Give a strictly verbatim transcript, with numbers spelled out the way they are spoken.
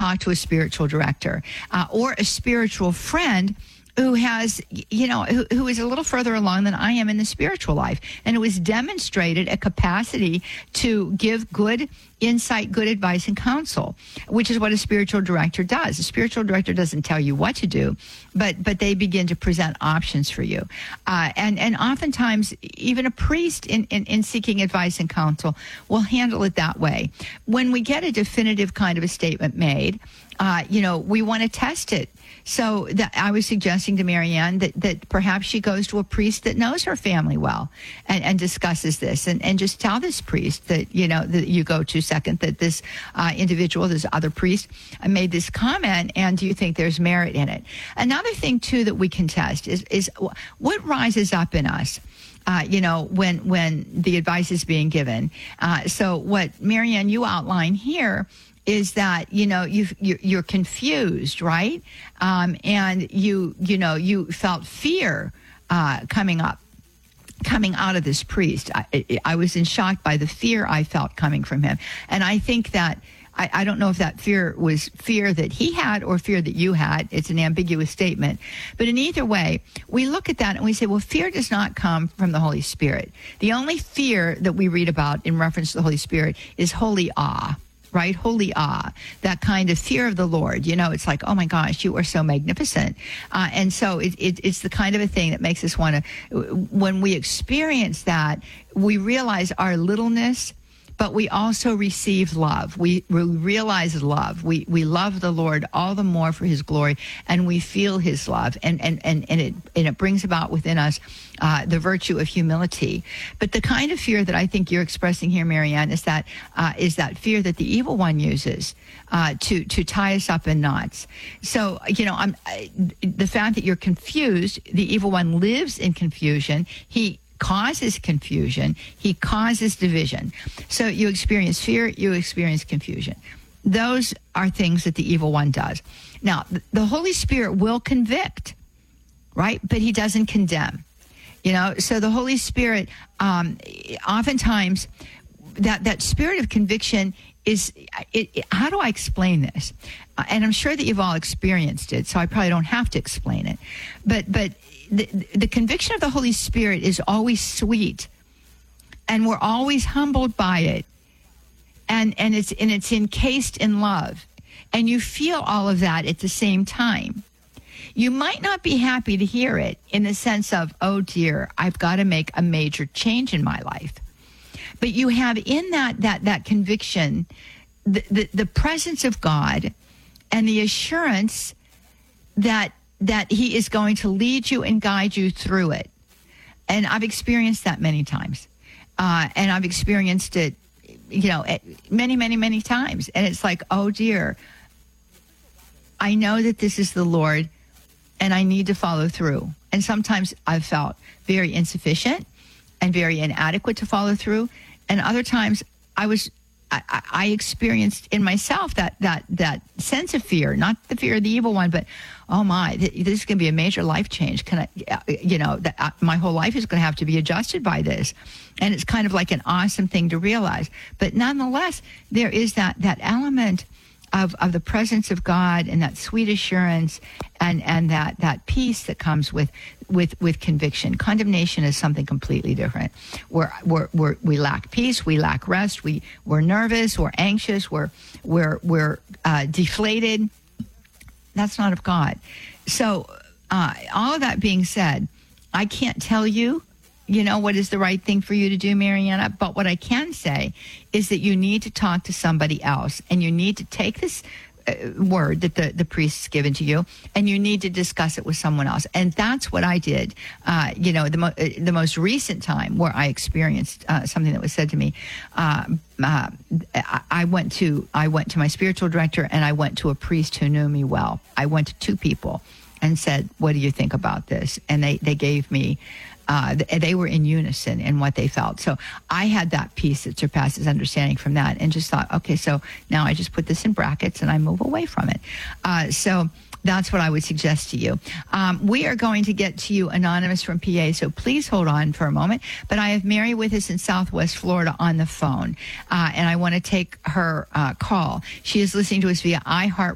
talk to a spiritual director uh, or a spiritual friend who has, you know, who, who is a little further along than I am in the spiritual life, and who has demonstrated a capacity to give good insight, good advice, and counsel, which is what a spiritual director does. A spiritual director doesn't tell you what to do, but but they begin to present options for you. Uh, and, and oftentimes, even a priest in, in, in seeking advice and counsel will handle it that way. When we get a definitive kind of a statement made, uh, you know, we want to test it. So that I was suggesting to Marianne that, that perhaps she goes to a priest that knows her family well and, and discusses this, and, and just tell this priest that, you know, that you go to second, that this uh, individual, this other priest, uh, made this comment, and do you think there's merit in it? Another thing, too, that we can test is, is what rises up in us. Uh, you know, when when the advice is being given. Uh, so what, Marianne, you outline here is that, you know, you you're confused, right? Um, and you, you know, you felt fear uh, coming up, coming out of this priest. I, I was in shock by the fear I felt coming from him. And I think that, I, I don't know if that fear was fear that he had or fear that you had. It's an ambiguous statement. But in either way, we look at that and we say, well, fear does not come from the Holy Spirit. The only fear that we read about in reference to the Holy Spirit is holy awe. Right? Holy awe, that kind of fear of the Lord. You know, it's like, oh my gosh, you are so magnificent. Uh, and so it, it, it's the kind of a thing that makes us want to, when we experience that, we realize our littleness, but we also receive love. We, we realize love. We we love the Lord all the more for his glory, and we feel his love, and and, and, and it and it brings about within us uh, the virtue of humility. But the kind of fear that I think you're expressing here, Marianne, is that uh, is that fear that the evil one uses uh, to to tie us up in knots. So, you know, I'm, I, the fact that you're confused, the evil one lives in confusion. He causes confusion. He causes division. So you experience fear, you experience confusion. Those are things that the evil one does. Now, the Holy Spirit will convict, right? But he doesn't condemn. You know, so the Holy Spirit, um, oftentimes, that, that spirit of conviction is, it, it, how do I explain this? Uh, and I'm sure that you've all experienced it, so I probably don't have to explain it. But, but, The, the conviction of the Holy Spirit is always sweet, and we're always humbled by it, and and it's and it's encased in love, and you feel all of that at the same time. You might not be happy to hear it in the sense of, oh dear, I've got to make a major change in my life, but you have in that that that conviction the the, the presence of God and the assurance that that he is going to lead you and guide you through it. And I've experienced that many times. Uh, and I've experienced it, you know, many, many, many times. And it's like, oh dear, I know that this is the Lord and I need to follow through. And sometimes I've felt very insufficient and very inadequate to follow through. And other times I was I, I experienced in myself that that that sense of fear, not the fear of the evil one, but oh my, this is going to be a major life change. Can I, you know, that uh, my whole life is going to have to be adjusted by this, and it's kind of like an awesome thing to realize. But nonetheless, there is that that element of of the presence of God and that sweet assurance and and that that peace that comes with with with conviction. Condemnation is something completely different. We're, we're, we're we lack peace, we lack rest, we we're nervous, we're anxious, we're we're we're uh, deflated. That's not of God. So uh, all of that being said, I can't tell you, you know, what is the right thing for you to do, Mariana. But what I can say is that you need to talk to somebody else, and you need to take this uh, word that the, the priest's given to you, and you need to discuss it with someone else. And that's what I did. Uh, you know, the, mo- uh, the most recent time where I experienced uh, something that was said to me, uh, uh, I, I went to I went to my spiritual director, and I went to a priest who knew me well. I went to two people and said, "What do you think about this?" And they they gave me. Uh, they were in unison in what they felt. So I had that peace that surpasses understanding from that, and just thought, okay, so now I just put this in brackets and I move away from it. Uh, so that's what I would suggest to you. Um, we are going to get to you, Anonymous from P A, so please hold on for a moment. But I have Mary with us in Southwest Florida on the phone, uh, and I want to take her uh, call. She is listening to us via iHeart